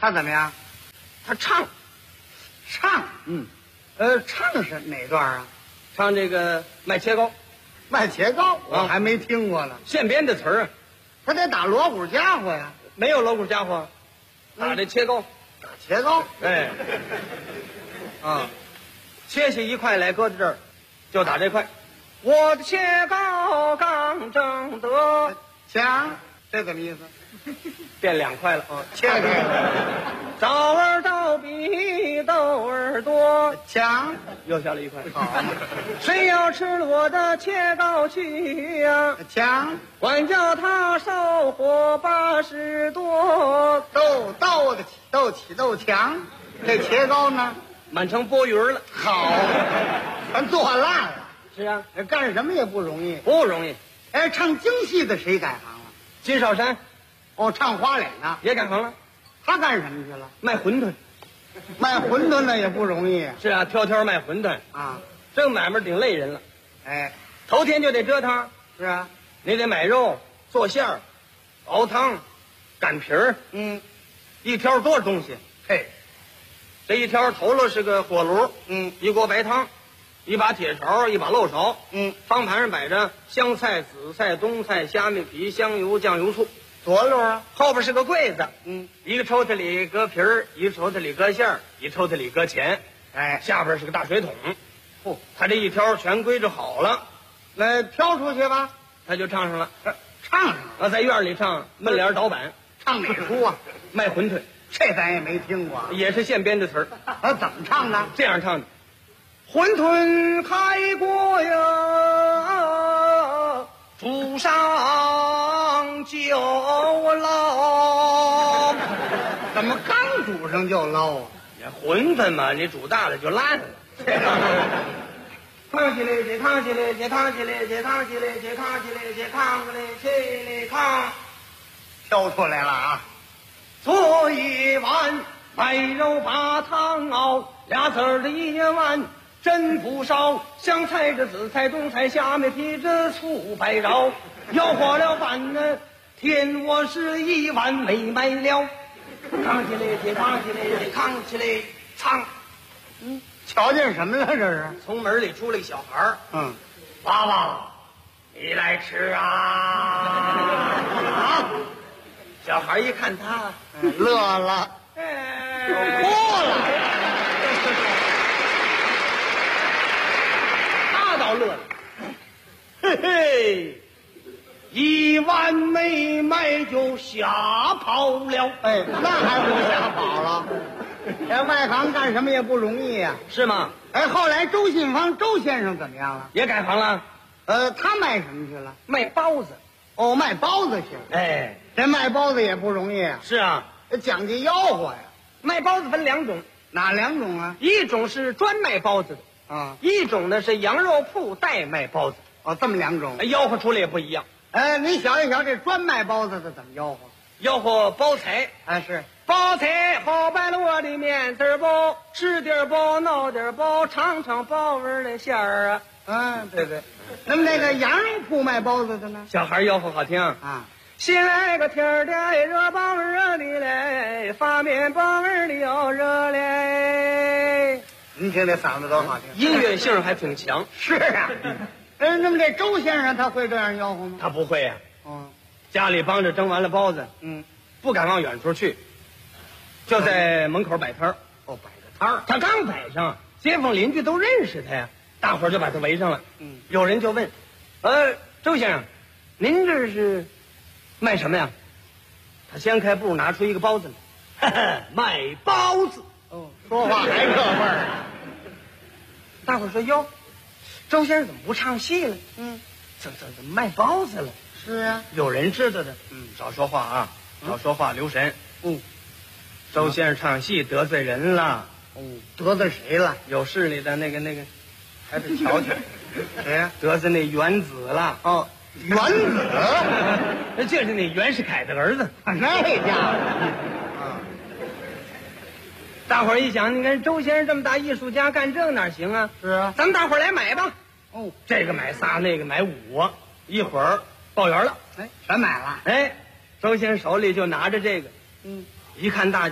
他怎么样？ 他唱， 唱。唱是哪段啊？ 唱这个卖切糕， 卖切糕，我还没听过呢。 现编的词儿啊， 他得打锣鼓家伙呀。 没有锣鼓家伙，打这切糕， 打切糕。 哎，切下一块来搁在这儿，就打这块。我的切糕刚正得， 强，这怎么意思？ 变2块了。 切开了。 枣儿倒比豆儿多， 强， 又下了1块。 好， 谁要吃了我的切糕去呀？ 强， 管叫他烧火80多。 斗起斗强，这切糕呢？ 满成波鱼了。 好，全做烂了。 是啊， 干什么也不容易。 不容易。 哎，唱京戏的谁改行了？ 金少山唱花脸呢， 也改行了， 他干什么去了？ 卖馄饨。 卖馄饨的也不容易是啊，挑卖馄饨啊， 这个买卖顶累人了。 哎， 头天就得折腾。 是啊， 你得买肉、做馅儿、熬汤、擀皮儿。一挑多少东西？ 嘿， 这一挑头了是个火炉，一锅白汤，一把铁勺，一把漏勺，方盘上摆着香菜、紫菜、冬菜、虾米皮、香油、酱油、醋。 多溜啊！ 后边是个柜子，一个抽屉里搁皮儿，一个抽屉里搁馅儿，一抽屉里搁钱。 哎， 下边是个大水桶。他这一挑全归置好了， 来挑出去吧。 他就唱上了， 唱上了。 在院里唱闷帘倒板。 唱哪出啊？ 卖馄饨， 这咱也没听过， 也是现编的词儿。 怎么唱的？ 这样唱的：馄饨开锅呀，煮上就捞。 怎么刚煮上就捞啊？ 馄饨嘛，你煮大了就烂了。扛起来，这扛起来，这扛起来，这扛起来，这扛起来，这扛起来，起来扛。 挑出来了啊！ 做一碗白肉把汤熬，2子儿的一碗真不少，香菜这紫菜冬菜虾米皮这醋白饶，要花了饭呢，添我是一碗没卖了。扛起来，这扛起来，这扛起来，唱。 瞧见什么了？这是从门里出来个小孩儿，娃娃，你来吃啊！小孩一看他， 乐了，哭了， 他倒乐了，嘿嘿，1碗没卖就吓跑了。 哎，那还不吓跑了？这外行干什么也不容易呀， 是吗？ 哎，后来周信芳周先生怎么样了？ 也改行了， 他卖什么去了？ 卖包子。 卖包子去了。 哎， 这卖包子也不容易啊。 是啊， 讲究吆喝呀。 卖包子分2种， 哪2种啊？ 一种是专卖包子的一种呢是羊肉铺代卖包子。 这么2种， 吆喝出来也不一样。 你瞧一瞧这专卖包子的怎么吆喝？ 吆喝包财， 是包财好摆了我的面子包，吃点包，闹点包，尝尝包味的馅儿啊。 对对。那么那个羊肉铺卖包子的呢？ 小孩吆喝好听啊！新来个天儿的热包热的嘞，发面包味的又热嘞。 您听这嗓子多好听， 音乐性还挺强。 是啊。那么这周先生他会这样吆喝吗？ 他不会呀。家里帮着蒸完了包子，不敢往远处去，就在门口摆摊儿。 摆个摊儿。 他刚摆上，街坊邻居都认识他呀，大伙儿就把他围上了。有人就问：“周先生，您这是卖什么呀？”他掀开布，拿出一个包子来，卖包子。 说话还这味儿。 大伙儿说：“哟，周先生怎么不唱戏了？怎么卖包子了？” 是啊， 有人知道的。少说话啊，少说话，留神。周先生唱戏得罪人了。 得罪谁了？ 有势力的那个，还得瞧瞧。 谁呀？ 得罪那元子了。 元子， 就是那袁世凯的儿子。 那家伙。 大伙儿一想，你看周先生这么大艺术家，干这哪行啊？ 是啊， 咱们大伙儿来买吧。这个买仨，那个买5，一会儿报圆了。 全买了。 周先生手里就拿着这个，一看大